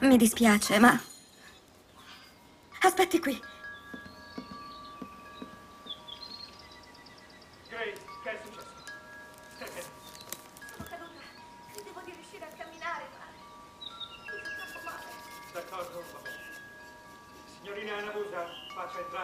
Mi dispiace, ma... Aspetti qui. Grace, che è successo? Perché? Sono caduta. Credevo di riuscire a camminare, ma mi fa troppo male. D'accordo, va bene. Signorina Anabusa, faccia entrare